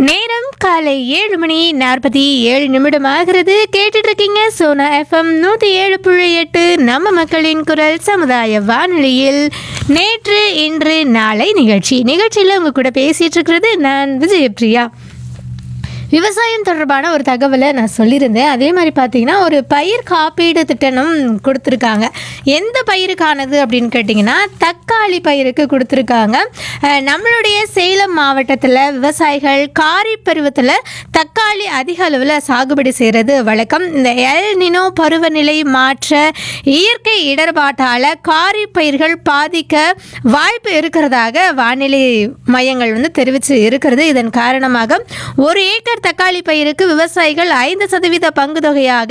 நேரம் காலை 7:47 ஆகிறது. கேட்டுட்டு இருக்கீங்க சோனா எஃப்எம் 107.8 நம்ம மக்களின் குரல் சமுதாய வானொலியில் நேற்று இன்று நாளை நிகழ்ச்சியில் உங்க கூட பேசிட்டு இருக்கிறது நான் விஜயபிரியா. விவசாயம் தொடர்பான ஒரு தகவலை நான் சொல்லியிருந்தேன். அதே மாதிரி பார்த்தீங்கன்னா ஒரு பயிர் காப்பீடு திட்டமும் கொடுத்துருக்காங்க. எந்த பயிருக்கானது அப்படின்னு கேட்டிங்கன்னா தக்காளி பயிருக்கு கொடுத்துருக்காங்க. நம்மளுடைய சேலம் மாவட்டத்தில் விவசாயிகள் காரிப் பருவத்தில் தக்காளி அதிக அளவில் சாகுபடி செய்கிறது வழக்கம். இந்த எல் நினோ பருவநிலை மாற்ற இயற்கை இடர்பாட்டால் காரிப் பயிர்கள் பாதிக்க வாய்ப்பு இருக்கிறதாக வானிலை மையங்கள் தெரிவித்து இருக்கிறது. இதன் காரணமாக ஒரு ஏக்கர் தக்காளி பயிருக்கு விவசாயிகள் 5% பங்கு தொகையாக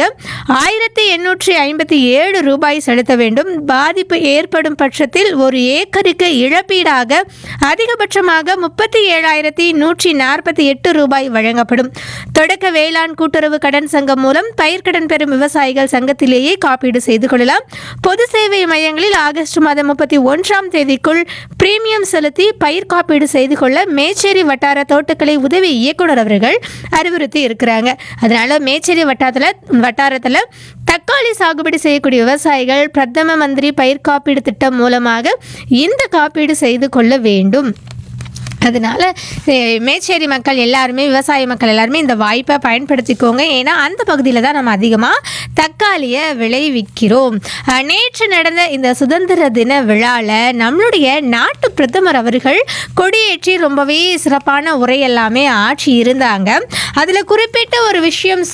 1857 ரூபாய் செலுத்த வேண்டும். பாதிப்பு ஏற்படும் பட்சத்தில் ஒரு ஏக்கருக்கு இழப்பீடாக அதிகபட்சமாக 37,148 ரூபாய் வழங்கப்படும். தொடக்க வேளாண் கூட்டுறவு கடன் சங்கம் மூலம் பயிர்க்கடன் பெறும் விவசாயிகள் சங்கத்திலேயே காப்பீடு செய்து கொள்ளலாம். பொது சேவை மையங்களில் ஆகஸ்ட் மாதம் 31ஆம் தேதிக்குள் பிரீமியம் செலுத்தி பயிர் காப்பீடு செய்து கொள்ள மேச்சேரி வட்டார தோட்டக்கலை உதவி இயக்குனர் அவர்கள் அறிவுறுத்தி இருக்கிறாங்க. அதனால மேச்சேரி வட்டாரத்தில் தக்காளி சாகுபடி செய்யக்கூடிய விவசாயிகள் பிரதம மந்திரி பயிர் காப்பீடு திட்டம் மூலமாக இந்த காப்பீடு செய்து கொள்ள வேண்டும். அதனால் மேச்சேரி மக்கள் எல்லாருமே விவசாய மக்கள் எல்லாருமே இந்த வாய்ப்பை பயன்படுத்திக்கோங்க. ஏன்னா அந்த பகுதியில் தான் நம்ம அதிகமாக தக்காளியை விளைவிக்கிறோம். நேற்று நடந்த இந்த சுதந்திர தின விழாவில் நம்மளுடைய நாட்டு பிரதமர் அவர்கள் கொடியேற்றி ரொம்பவே சிறப்பான உரை எல்லாமே ஆட்சி இருந்தாங்க. அதில் குறிப்பிட்ட ஒரு விஷயம்